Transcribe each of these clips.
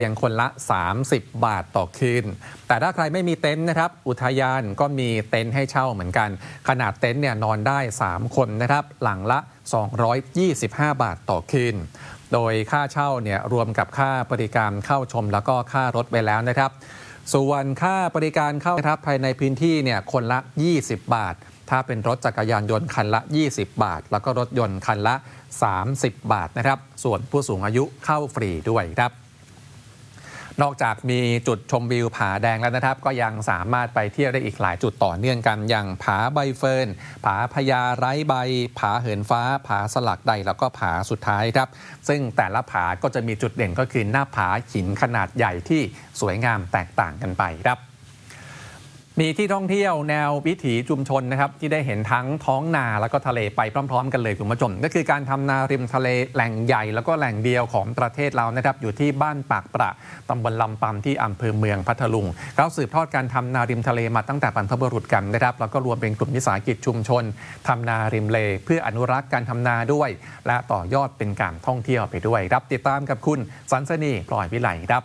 พียงคนละ30 บาทต่อคืนแต่ถ้าใครไม่มีเต็นท์นะครับอุทยานก็มีเต็นท์ให้เช่าเหมือนกันขนาดเต็นท์เนี่ยนอนได้3คนนะครับหลังละ225 บาทต่อคืนโดยค่าเช่าเนี่ยรวมกับค่าบริการเข้าชมแล้วก็ค่ารถไปแล้วนะครับส่วนค่าบริการเข้านะครับภายในพื้นที่เนี่ยคนละ20 บาทถ้าเป็นรถจักรยานยนต์คันละ20 บาทแล้วก็รถยนต์คันละ30 บาทนะครับส่วนผู้สูงอายุเข้าฟรีด้วยครับนอกจากมีจุดชมวิวผาแดงแล้วนะครับก็ยังสามารถไปเที่ยวได้อีกหลายจุดต่อเนื่องกันอย่างผาใบเฟิร์นผาพญาไร้ใบผาเหินฟ้าผาสลักใดแล้วก็ผาสุดท้ายครับซึ่งแต่ละผาก็จะมีจุดเด่นก็คือหน้าผาหินขนาดใหญ่ที่สวยงามแตกต่างกันไปครับมีที่ท่องเที่ยวแนววิถีชุมชนนะครับที่ได้เห็นทั้งท้องนาแล้วก็ทะเลไปพร้อมๆกันเลยคุณผู้ชมก็คือการทำนาริมทะเลแหล่งใหญ่แล้วก็แหล่งเดียวของประเทศเรานะครับอยู่ที่บ้านปากประตำบลลำปำที่อำเภอเมืองพัทลุงเขาสืบทอดการทำนาริมทะเลมาตั้งแต่บรรพบุรุษกันนะครับแล้วก็รวมเป็นกลุ่มวิสาหกิจชุมชนทำนาริมเลเพื่ออนุรักษ์การทำนาด้วยและต่อยอดเป็นการท่องเที่ยวไปด้วยรับติดตามกับคุณสันสนีพลอยวิไลครับ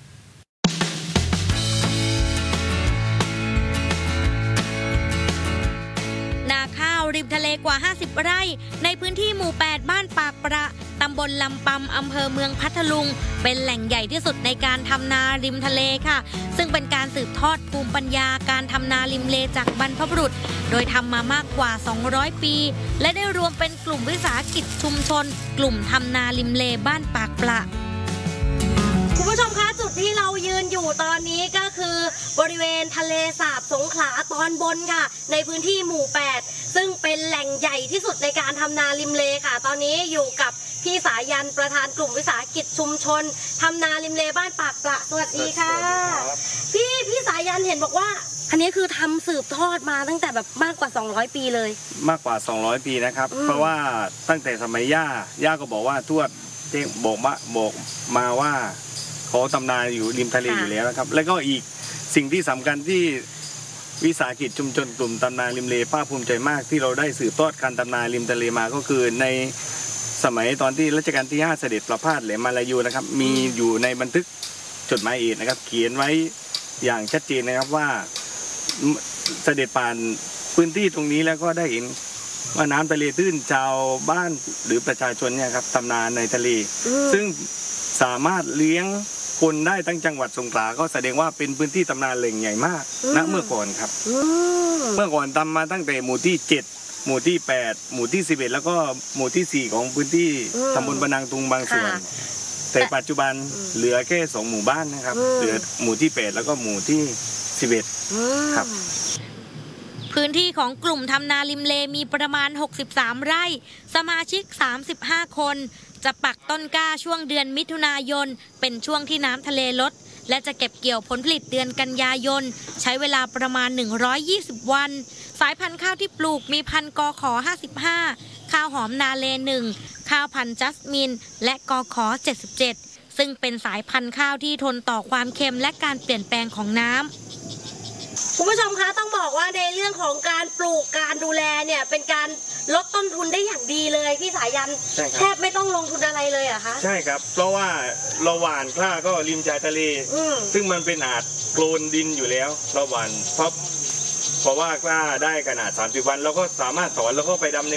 ริมทะเลกว่า50 ไร่ในพื้นที่หมู่ 8 บ้านปากประตำบลลำปำอำเภอเมืองพัทลุงเป็นแหล่งใหญ่ที่สุดในการทำนาริมทะเลค่ะซึ่งเป็นการสืบทอดภูมิปัญญาการทำนาริมเลจากบรรพบุรุษโดยทำมามากกว่า200 ปีและได้รวมเป็นกลุ่มวิสาหกิจชุมชนกลุ่มทำนาริมเลบ้านปากประคุณผู้ชมคะจุดที่เรายืนอยู่ตอนนี้ก็คือบริเวณทะเลสาบสงขลาตอนบนค่ะในพื้นที่หมู่ 8ซึ่งเป็นแหล่งใหญ่ที่สุดในการทำนาริมเลค่ะตอนนี้อยู่กับพี่สายันประธานกลุ่มวิสาหกิจชุมชนทำนาริมเลบ้านปากประสวัสดีค่ะพี่สายันเห็นบอกว่าอันนี้คือทำสืบทอดมาตั้งแต่แบบมากกว่า200 ปีเลยมากกว่า200 ปีนะครับเพราะว่าตั้งแต่สมัยย่าก็บอกว่าทวดบอกมาว่าเขาทำนาอยู่ริมทะเลอยู่แล้วนะครับแล้วก็อีกสิ่งที่สำคัญที่วิสาหกิจชุมชนกลุ่มทำนาริมเลภาคภูมิใจมากที่เราได้สืบทอดการทำนาริมทะเลมาก็คือในสมัยตอนที่รัชกาลที่5เสด็จประพาสแหลมมาลายูนะครับมีอยู่ในบันทึกจดหมายเหตุนะครับเขียนไว้อย่างชัดเจนนะครับว่าเสด็จผ่านพื้นที่ตรงนี้แล้วก็ได้เห็นว่าน้ำทะเลตื้นชาวบ้านหรือประชาชนเนี่ยครับทำนาในทะเลซึ่งสามารถเลี้ยงคนได้ทั้งจังหวัดสงขลาก็แสดงว่าเป็นพื้นที่ทำนาแหล่งใหญ่มากณเมื่อก่อนครับเมื่อก่อนทำมาตั้งแต่หมู่ที่7หมู่ที่8หมู่ที่11แล้วก็หมู่ที่4ของพื้นที่ตำบลปะนางตุงบางส่วนแต่ปัจจุบันเหลือแค่2หมู่บ้านนะครับเหลือหมู่ที่8แล้วก็หมู่ที่11ครับพื้นที่ของกลุ่มทำนาริมเลมีประมาณ63 ไร่สมาชิก35 คนจะปักต้นกล้าช่วงเดือนมิถุนายนเป็นช่วงที่น้ำทะเลลดและจะเก็บเกี่ยวผลผลิตเดือนกันยายนใช้เวลาประมาณ120 วันสายพันธุ์ข้าวที่ปลูกมีพันธุ์กข55ข้าวหอมนาเล1ข้าวพันธุ์จัสมินและกข77ซึ่งเป็นสายพันธุ์ข้าวที่ทนต่อความเค็มและการเปลี่ยนแปลงของน้ำคุณผู้ชมคะต้องบอกว่าในเรื่องของการปลูกการดูแลเนี่ยเป็นการลดต้นทุนได้อย่างดีเลยพี่สายันแทบไม่ต้องลงทุนอะไรเลยอะคะใช่ครับเพราะว่าเราหว่านกล้าก็ริมชายทะเลซึ่งมันเป็นอาจโคลนดินอยู่แล้วเราหว่านเพราะว่ากล้าได้ขนาด30 วันเราก็สามารถถอนแล้วก็ไปดำใน